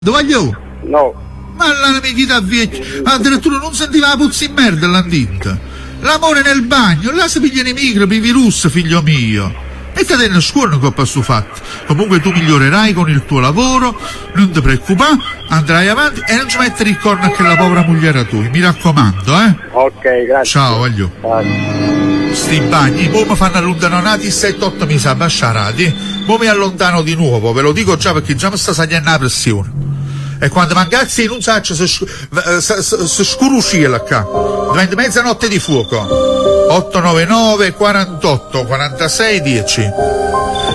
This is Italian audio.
Voglio? No. Ma l'amichità vecchia, addirittura non sentiva la puzza in merda all'andinta. L'amore nel bagno, là si pigliano i microbi, i virus, figlio mio. Mettate in scuola che ho passato fatto. Comunque tu migliorerai con il tuo lavoro, non ti preoccupare, andrai avanti e non ci mettere il corno a che la povera moglie tua, mi raccomando, eh? Ok, grazie. Ciao, voglio. Sti bagni, mo mi fanno allontanati 7-8 mesi abbasciarati, mo mi allontano di nuovo, ve lo dico già perché già mi sta salendo la pressione. E quando mancazzi non saccio se scuruscila qua, diventa mezzanotte di fuoco. 899 48 46 10.